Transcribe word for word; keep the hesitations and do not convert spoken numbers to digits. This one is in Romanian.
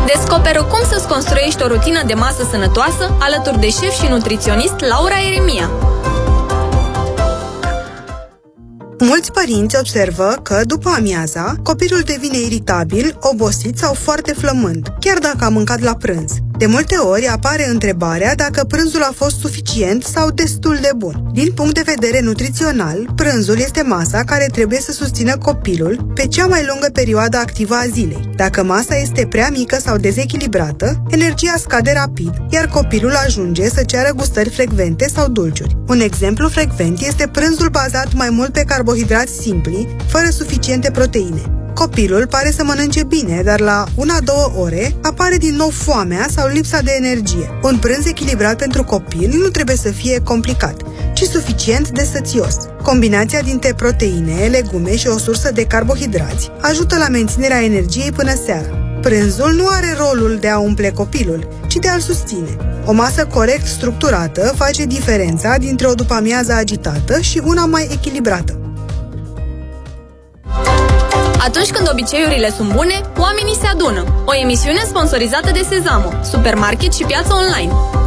Descoperă cum să-ți construiești o rutină de masă sănătoasă alături de șef și nutriționist Laura Eremia. Mulți părinți observă că, după amiaza, copilul devine iritabil, obosit sau foarte flămând, chiar dacă a mâncat la prânz. De multe ori apare întrebarea dacă prânzul a fost suficient sau destul de bun. Din punct de vedere nutrițional, prânzul este masa care trebuie să susțină copilul pe cea mai lungă perioadă activă a zilei. Dacă masa este prea mică sau dezechilibrată, energia scade rapid, iar copilul ajunge să ceară gustări frecvente sau dulciuri. Un exemplu frecvent este prânzul bazat mai mult pe carbohidrați simpli, fără suficiente proteine. Copilul pare să mănânce bine, dar la una-două ore apare din nou foamea sau lipsa de energie. Un prânz echilibrat pentru copil nu trebuie să fie complicat, ci suficient de sățios. Combinația dintre proteine, legume și o sursă de carbohidrați ajută la menținerea energiei până seara. Prânzul nu are rolul de a umple copilul, ci de a-l susține. O masă corect structurată face diferența dintre o după-amiază agitată și una mai echilibrată. Atunci când obiceiurile sunt bune, oamenii se adună. O emisiune sponsorizată de Sezamo, supermarket și piață online.